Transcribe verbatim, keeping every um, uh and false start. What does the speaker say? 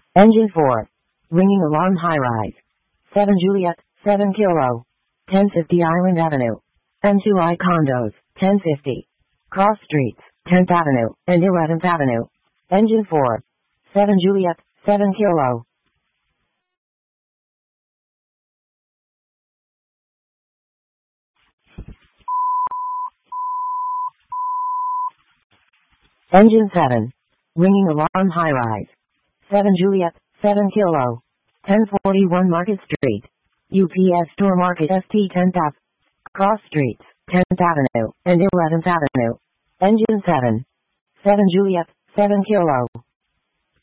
Engine four. Ringing alarm high rise. seven Juliet, seven Kilo. ten fifty Island Avenue. M two I condos, ten fifty. Cross streets, tenth Avenue and eleventh Avenue. Engine four. seven Juliet, seven Kilo. Engine seven. Ringing alarm high rise. seven Juliet, seven Kilo. ten forty-one Market Street. U P S Store Market S T tenth Ave. Cross streets, tenth Avenue and eleventh Avenue. Engine seven. seven Juliet, seven Kilo.